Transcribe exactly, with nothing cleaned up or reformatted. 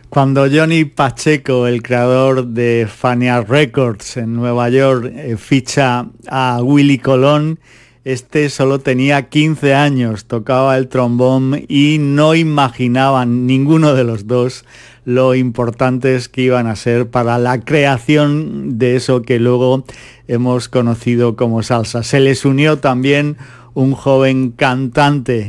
Cuando Johnny Pacheco, el creador de Fania Records en Nueva York, eh, ficha a Willy Colón, este solo tenía quince años, tocaba el trombón y no imaginaban ninguno de los dos lo importantes que iban a ser para la creación de eso que luego hemos conocido como salsa. Se les unió también un joven cantante